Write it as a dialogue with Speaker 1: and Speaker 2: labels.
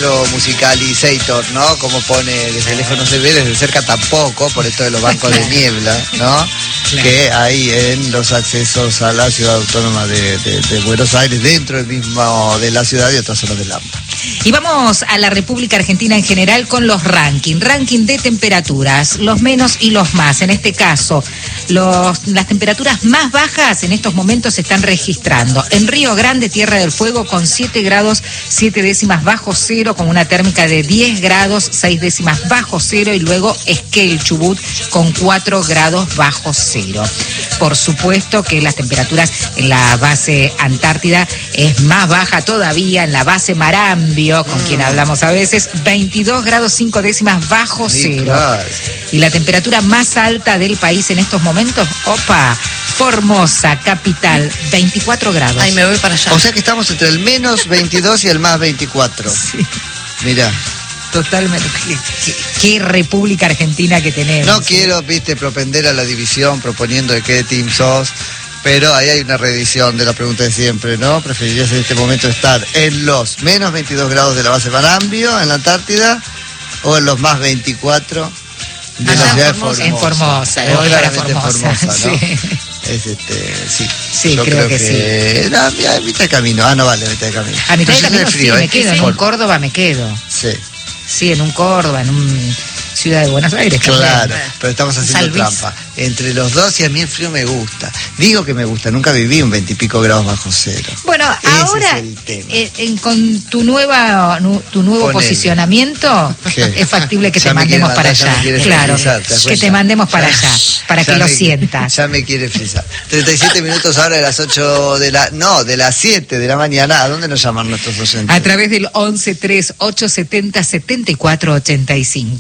Speaker 1: nuestro musicalizator, ¿no? Como pone, desde lejos no se ve, desde cerca tampoco, por esto de los bancos de niebla, ¿no? Claro. Que hay en los accesos a la ciudad autónoma de Buenos Aires, dentro del mismo de la ciudad y otras zonas del AMBA.
Speaker 2: Y vamos a la República Argentina en general con los ranking de temperaturas, los menos y los más. En este caso, las temperaturas más bajas en estos momentos se están registrando en Río Grande, Tierra del Fuego, con 7 grados 7 décimas bajo cero, con una térmica de 10 grados 6 décimas bajo cero, y luego Esquel, Chubut, con 4 grados bajo cero. Por supuesto que las temperaturas en la base Antártida es más baja todavía, en la base Marambio, con quien hablamos a veces, 22 grados 5 décimas bajo cero. Claro. Y la temperatura más alta del país en estos momentos, Formosa, capital, 24 grados.
Speaker 3: Ay, me voy para allá.
Speaker 1: O sea que estamos entre el menos 22 y el más 24.
Speaker 2: Sí.
Speaker 1: Mirá.
Speaker 2: Totalmente. ¿Qué República Argentina que tenemos?
Speaker 1: No quiero, propender a la división proponiendo de qué team sos, pero ahí hay una reedición de la pregunta de siempre, ¿no? ¿Preferirías en este momento estar en los menos 22 grados de la base Marambio, en la Antártida, o en los más 24 de la ciudad de Formosa?
Speaker 2: En Formosa, voy para Formosa, ¿no? Sí.
Speaker 1: Sí,
Speaker 2: yo creo que sí.
Speaker 1: No, a mitad de camino. No vale, a mitad de camino.
Speaker 2: A mitad de camino frío, sí, me quedo. En un Córdoba me quedo.
Speaker 1: Sí.
Speaker 2: Sí, en un Córdoba, en un ciudad de Buenos Aires.
Speaker 1: Claro,
Speaker 2: también.
Speaker 1: Pero estamos haciendo trampa. Entre los dos, y a mí el frío me gusta. Digo que me gusta, nunca viví un 20 y pico grados bajo cero.
Speaker 2: Bueno, ahora, con tu nuevo posicionamiento, es factible que te mandemos para allá. Claro, que te mandemos para allá, para que lo sientas.
Speaker 1: Ya me quiere frisar. 37 minutos ahora de las 8 de las 7 de la mañana. ¿A dónde nos llaman nuestros docentes?
Speaker 2: A través del 11 3 870 74 85.